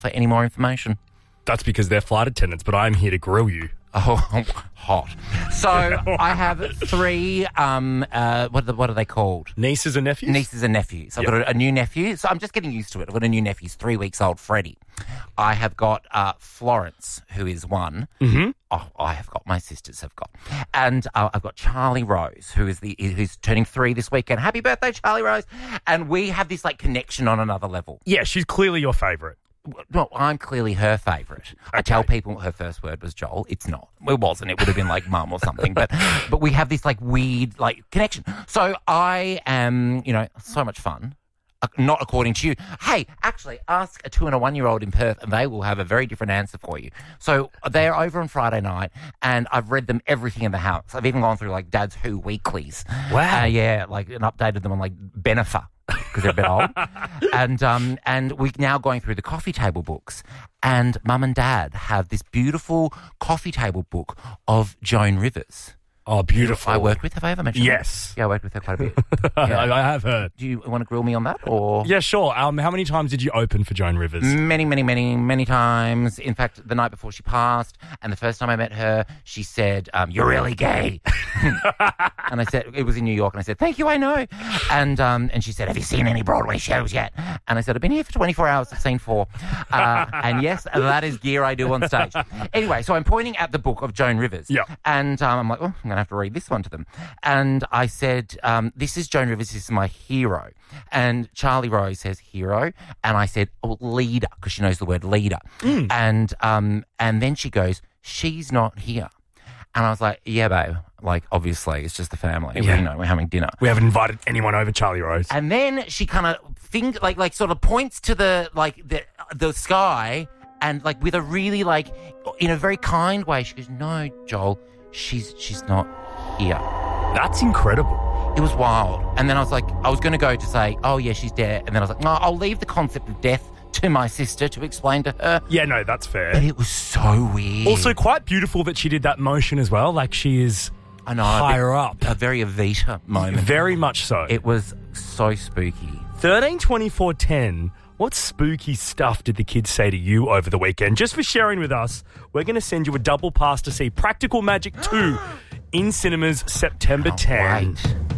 for any more information. That's because they're flight attendants, but I'm here to grill you. Oh, hot. So I have 3, what are they called? Nieces and nephews? Nieces and nephews. I've got a new nephew. So I'm just getting used to it. I've got a new nephew. He's 3 weeks old, Freddie. I have got Florence, who is 1. Mm-hmm. Oh, I have got, my sisters have got. And I've got Charlie Rose, who's turning 3 this weekend. Happy birthday, Charlie Rose. And we have this, connection on another level. Yeah, she's clearly your favourite. No, I'm clearly her favourite. Okay. I tell people her first word was Joel. It's not. It wasn't. It would have been like mum or something. But we have this weird connection. So I am, so much fun. Not according to you. Hey, actually, ask a 2 and a 1-year-old in Perth and they will have a very different answer for you. So they're over on Friday night and I've read them everything in the house. I've even gone through Dad's Who weeklies. Wow. Yeah, and updated them on Benefer. Because they're a bit old. And we're now going through the coffee table books. And Mum and Dad have this beautiful coffee table book of Joan Rivers. Oh, beautiful. I worked with. Have I ever mentioned Yes. that? Yeah, I worked with her quite a bit. Yeah. I have heard. Do you want to grill me on that? Or Yeah, sure. How many times did you open for Joan Rivers? Many, many, many, many times. In fact, the night before she passed, and the first time I met her, she said, "You're really gay." And I said, it was in New York, and I said, "Thank you, I know." And she said, "Have you seen any Broadway shows yet?" And I said, "I've been here for 24 hours. I've seen 4." And yes, that is gear I do on stage. Anyway, so I'm pointing at the book of Joan Rivers. Yeah. And I'm like, I'm going to have to read this one to them. And I said, this is Joan Rivers. This is my hero. And Charlie Rose says hero. And I said, leader, because she knows the word leader. And then she goes, she's not here. And I was like, yeah, babe. Obviously, it's just the family. Yeah. We're having dinner. We haven't invited anyone over, Charlie Rose. And then she kind of sort of points to the sky and with a really in a very kind way, she goes, "No, Joel, she's not here." That's incredible. It was wild. And then I was I was going to go to say, "Oh yeah, she's dead." And then I was like, "No, I'll leave the concept of death to my sister to explain to her." Yeah, no, that's fair. But it was so weird. Also, quite beautiful that she did that motion as well. She is higher up. A very Evita moment. Very much so. It was so spooky. 13 24 10. What spooky stuff did the kids say to you over the weekend? Just for sharing with us, we're going to send you a double pass to see Practical Magic 2 in cinemas September 10. Wait.